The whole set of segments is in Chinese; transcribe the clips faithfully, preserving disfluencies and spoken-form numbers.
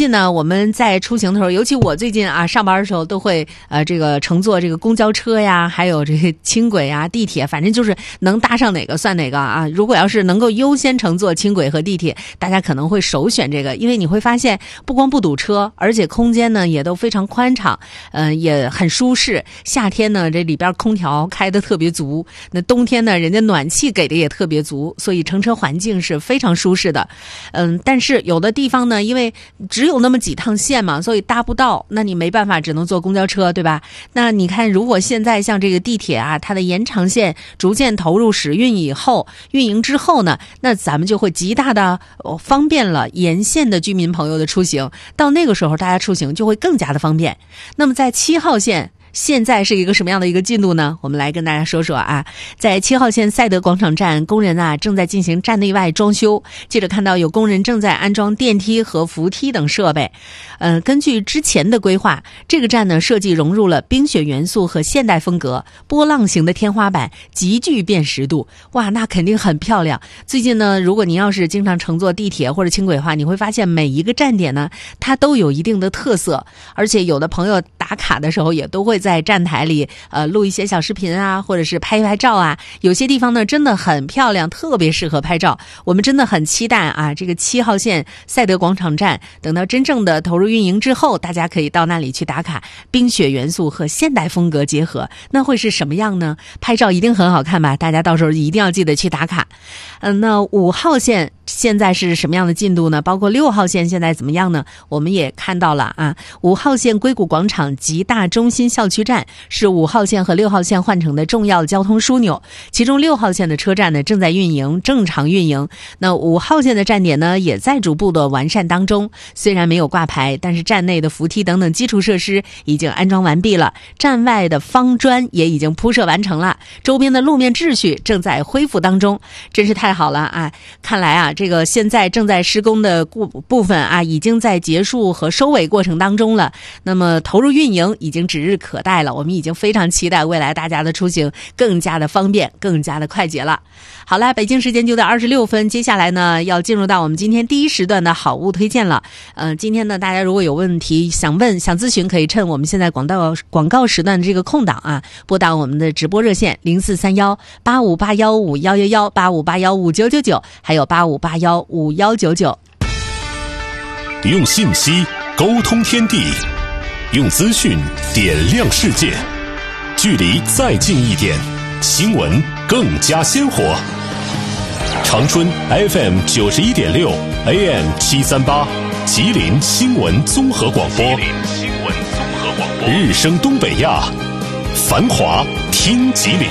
近呢，我们在出行的时候，尤其我最近啊上班的时候，都会呃这个乘坐这个公交车呀，还有这个轻轨啊、地铁，反正就是能搭上哪个算哪个啊。如果要是能够优先乘坐轻轨和地铁，大家可能会首选这个，因为你会发现不光不堵车，而且空间呢也都非常宽敞，嗯、呃，也很舒适。夏天呢，这里边空调开得特别足，那冬天呢，人家暖气给的也特别足，所以乘车环境是非常舒适的。嗯，但是有的地方呢，因为只有那么几趟线嘛，所以搭不到，那你没办法，只能坐公交车，对吧？那你看，如果现在像这个地铁啊，它的延长线逐渐投入使运以后，运营之后呢，那咱们就会极大的方便了沿线的居民朋友的出行。到那个时候，大家出行就会更加的方便。那么在七号线，现在是一个什么样的一个进度呢？我们来跟大家说说啊，在七号线赛德广场站，工人啊正在进行站内外装修。记者看到有工人正在安装电梯和扶梯等设备。呃，根据之前的规划，这个站呢设计融入了冰雪元素和现代风格，波浪形的天花板极具辨识度，哇，那肯定很漂亮。最近呢，如果您要是经常乘坐地铁或者轻轨的话，你会发现每一个站点呢，它都有一定的特色，而且有的朋友打卡的时候也都会在站台里呃录一些小视频啊，或者是拍一拍照啊。有些地方呢真的很漂亮，特别适合拍照。我们真的很期待啊，这个七号线赛德广场站等到真正的投入运营之后，大家可以到那里去打卡，冰雪元素和现代风格结合，那会是什么样呢？拍照一定很好看吧，大家到时候一定要记得去打卡。嗯、呃，那五号线现在是什么样的进度呢？包括六号线现在怎么样呢？我们也看到了啊，五号线硅谷广场吉大中心校区站是五号线和六号线换乘的重要交通枢纽，其中六号线的车站呢正在运营，正常运营。那五号线的站点呢也在逐步的完善当中，虽然没有挂牌，但是站内的扶梯等等基础设施已经安装完毕了，站外的方砖也已经铺设完成了，周边的路面秩序正在恢复当中，真是太好了啊！看来啊，这个现在正在施工的部分啊，已经在结束和收尾过程当中了。那么投入运营已经指日可待了，我们已经非常期待未来大家的出行更加的方便，更加的快捷了。好了，北京时间九点二十六分，接下来呢要进入到我们今天第一时段的好物推荐了。呃，今天呢大家如果有问题想问想咨询，可以趁我们现在广告广告时段的这个空档啊，拨打我们的直播热线零四三幺八五八幺五幺幺幺八五八幺五九九九，还有八五八幺五幺九九。 用信息沟通天地，用资讯点亮世界，距离再近一点，新闻更加鲜活。长春 F M 九十一点六 A M 七三八，吉林新闻综合广播，吉林新闻综合广播，日升东北亚，繁华听吉林。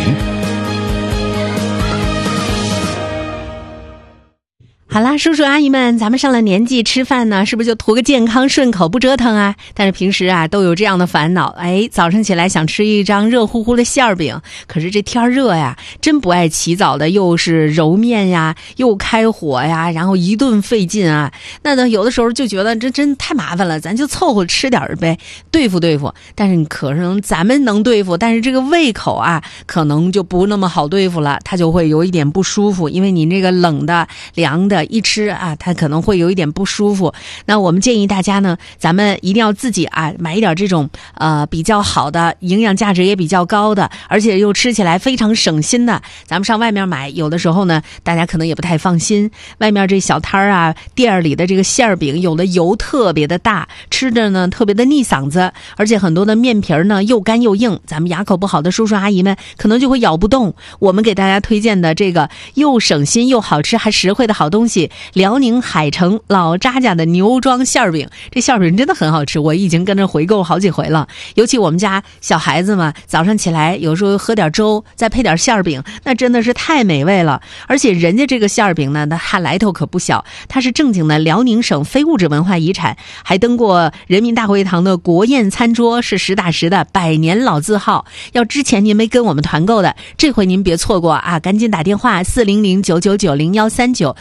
好啦，叔叔阿姨们，咱们上了年纪吃饭呢，是不是就图个健康顺口不折腾啊？但是平时啊都有这样的烦恼，哎，早上起来想吃一张热乎乎的馅儿饼，可是这天热呀，真不爱起早的，又是揉面呀，又开火呀，然后一顿费劲啊。那呢，有的时候就觉得这真太麻烦了，咱就凑合吃点呗，对付对付。但是你可能咱们能对付，但是这个胃口啊，可能就不那么好对付了，它就会有一点不舒服，因为你这个冷的、凉的。一吃啊，它可能会有一点不舒服。那我们建议大家呢，咱们一定要自己啊买一点这种呃比较好的，营养价值也比较高的，而且又吃起来非常省心的。咱们上外面买，有的时候呢，大家可能也不太放心。外面这小摊儿啊，店儿里的这个馅儿饼，有的油特别的大，吃着呢特别的腻嗓子，而且很多的面皮呢又干又硬，咱们牙口不好的叔叔阿姨们可能就会咬不动。我们给大家推荐的这个又省心又好吃还实惠的好东西。辽宁海城老张家的牛庄馅儿饼，这馅儿饼真的很好吃，我已经跟着回购好几回了。尤其我们家小孩子嘛，早上起来有时候喝点粥，再配点馅儿饼，那真的是太美味了。而且人家这个馅儿饼呢，它来头可不小，它是正经的辽宁省非物质文化遗产，还登过人民大会堂的国宴餐桌，是实打实的百年老字号。要之前您没跟我们团购的，这回您别错过啊，赶紧打电话四零零九九九零幺三九四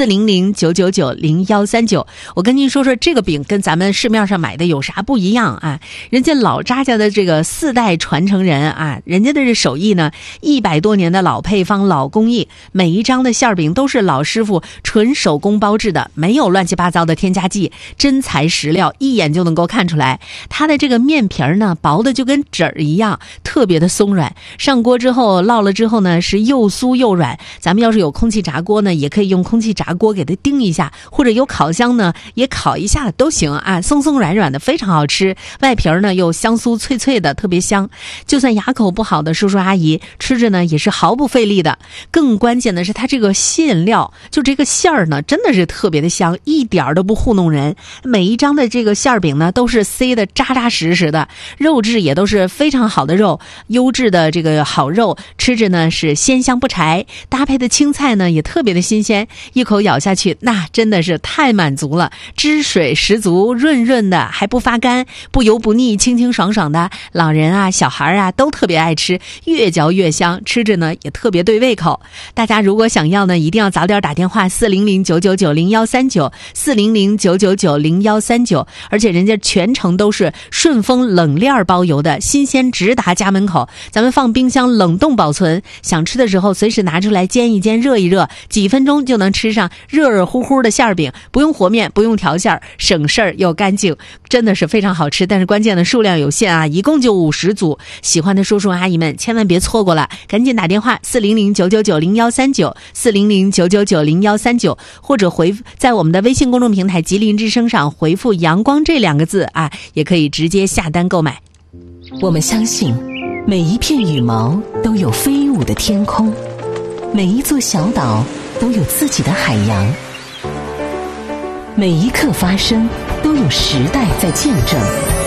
四零零九九九零幺三九。我跟您说说这个饼跟咱们市面上买的有啥不一样啊？人家老张家的这个四代传承人啊，人家的这手艺呢，一百多年的老配方、老工艺，每一张的馅饼都是老师傅纯手工包制的，没有乱七八糟的添加剂，真材实料，一眼就能够看出来。它的这个面皮儿呢，薄的就跟纸儿一样，特别的松软。上锅之后烙了之后呢，是又酥又软。咱们要是有空气炸锅呢，也可以用空气炸锅给它叮一下，或者有烤箱呢，也烤一下都行啊，松松软软的，非常好吃。外皮儿呢又香酥脆脆的，特别香。就算牙口不好的叔叔阿姨吃着呢，也是毫不费力的。更关键的是，它这个馅料，就这个馅儿呢，真的是特别的香，一点都不糊弄人。每一张的这个馅饼呢，都是塞的扎扎实实的，肉质也都是非常好的肉，优质的这个好肉，吃着呢是鲜香不柴，搭配的青菜呢也特别的新鲜，一口咬下去，那真的是太满足了，汁水十足，润润的，还不发干，不油不腻，清清爽爽的，老人啊小孩啊都特别爱吃，越嚼越香，吃着呢也特别对胃口。大家如果想要呢，一定要早点打电话四零零九九九零幺三九 四零零九九九零幺三九，而且人家全程都是顺丰冷链包邮的，新鲜直达家门口，咱们放冰箱冷冻保存，想吃的时候随时拿出来煎一煎，热一热，几分钟就能吃上热热乎乎的馅饼，不用和面，不用调馅，省事儿又干净，真的是非常好吃。但是关键的数量有限啊，一共就五十组，喜欢的叔叔阿姨们千万别错过了，赶紧打电话四零零九九九零幺三九 四零零九九九零幺三九，或者回在我们的微信公众平台吉林之声上回复阳光这两个字啊，也可以直接下单购买。 我们相信每一片羽毛都有飞舞的天空，每一座小岛都有自己的海洋，每一刻发生都有时代在见证。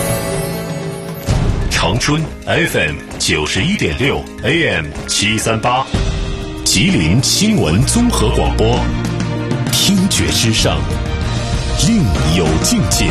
长春 F M 九十一点六 A M 七三八，吉林新闻综合广播，听觉之上，另有境界。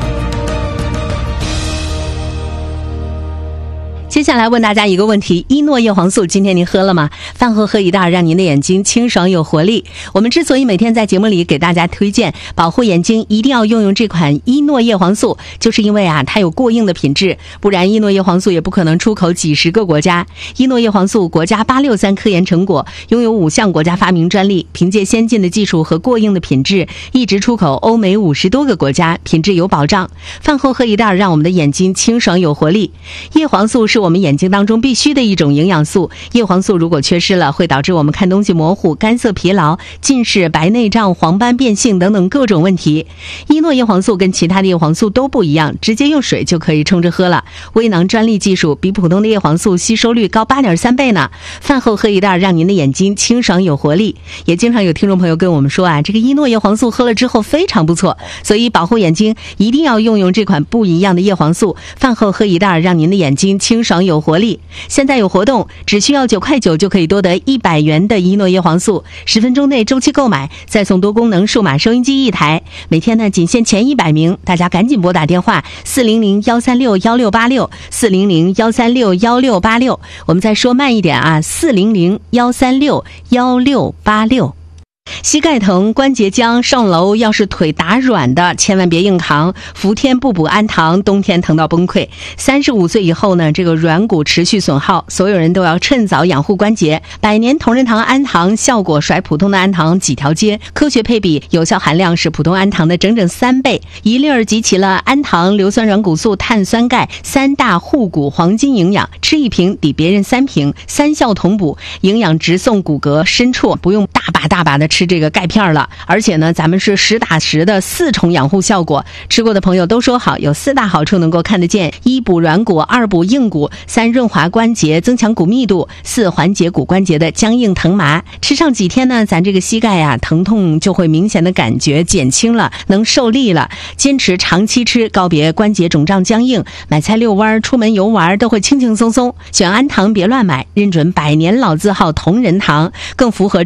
接下来问大家一个问题，伊诺叶黄素今天您喝了吗？饭后喝一袋，让您的眼睛清爽有活力。我们之所以每天在节目里给大家推荐保护眼睛一定要用用这款伊诺叶黄素，就是因为啊它有过硬的品质，不然伊诺叶黄素也不可能出口几十个国家。伊诺叶黄素国家八六三科研成果，拥有五项国家发明专利，凭借先进的技术和过硬的品质，一直出口欧美五十多个国家，品质有保障。饭后喝一袋，让我们的眼睛清爽有活力。叶黄素是我们眼睛当中必须的一种营养素，叶黄素如果缺失了，会导致我们看东西模糊、干涩疲劳、近视、白内障、黄斑变性等等各种问题。伊诺叶黄素跟其他的叶黄素都不一样，直接用水就可以冲着喝了，微囊专利技术，比普通的叶黄素吸收率高 八点三 倍呢。饭后喝一袋，让您的眼睛清爽有活力。也经常有听众朋友跟我们说啊，这个伊诺叶黄素喝了之后非常不错，所以保护眼睛一定要用用这款不一样的叶黄素。饭后喝一袋，让您的眼睛清爽有活力。现在有活动，只需要九块九就可以多得一百元的伊诺叶黄素，十分钟内周期购买，再送多功能数码收音机一台。每天呢仅限前一百名，大家赶紧拨打电话四零零幺三六幺六八六 四零零幺三六幺六八六。我们再说慢一点啊，四零零幺三六幺六八六。膝盖疼、关节僵，上楼要是腿打软的，千万别硬扛。伏天不补安糖，冬天疼到崩溃。三十五岁以后呢，这个软骨持续损耗，所有人都要趁早养护关节。百年同仁堂安糖效果甩普通的安糖几条街，科学配比，有效含量是普通安糖的整整三倍，一粒儿集齐了安糖、硫酸软骨素、碳酸钙三大护骨黄金营养，吃一瓶抵别人三瓶，三效同补，营养直送骨骼深处，不用大把大把的吃这个钙片了。而且呢，咱们是实打实的四重养护效果，吃过的朋友都说好，有四大好处能够看得见：一补软骨，二补硬骨，三润滑关节，增强骨密度，四缓解骨关节的僵硬疼麻。吃上几天呢，咱这个膝盖呀、啊、疼痛就会明显的感觉减轻了，能受力了。坚持长期吃，告别关节肿胀僵硬，买菜遛弯、出门游玩都会轻轻松松。选安糖别乱买，认准百年老字号同仁堂，更符合中国人的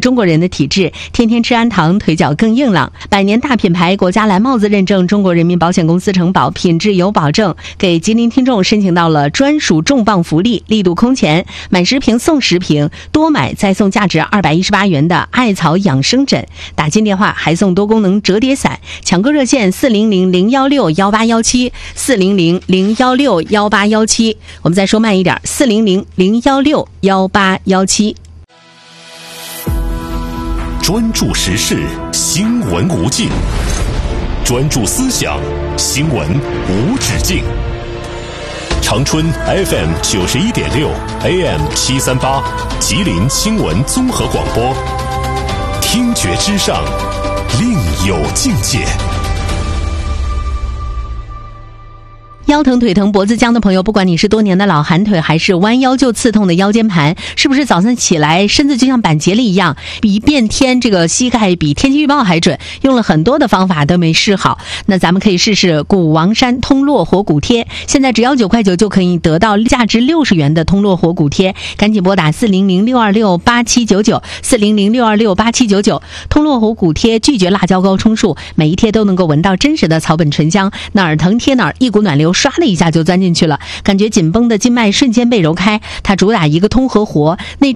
体质，天天吃安糖，腿脚更硬朗。百年大品牌国家蓝帽子认证，中国人民保险公司承保，品质有保证，给吉林听众申请到了专属重磅福利，力度空前，买十瓶送十瓶，多买再送价值二百一十八元的艾草养生枕，打进电话还送多功能折叠伞。抢购热线四零零零幺六幺八幺七四零零零幺六幺八幺七，我们再说慢一点，四零零零幺六幺八幺七。 专注时事，新闻无尽；专注思想，新闻无止境。长春 F M 九十一点六 A M 七三八，吉林新闻综合广播。听觉之上，另有境界。 腰疼腿疼脖子僵的朋友，不管你是多年的老寒腿，还是弯腰就刺痛的腰间盘，是不是早上起来身子就像板结了一样，一变天这个膝盖比天气预报还准，用了很多的方法都没治好？那咱们可以试试古王山通络活骨贴，现在只要九块九就可以得到价值六十元的通络活骨贴，赶紧拨打四零零六二六八七九九四零零六二六八七九九。通络活骨贴拒绝辣椒膏充数，每一贴都能够闻到真实的草本醇香，哪儿疼贴哪儿，一股暖流刷的一下就钻进去了，感觉紧绷的经脉瞬间被揉开。它主打一个通和活，内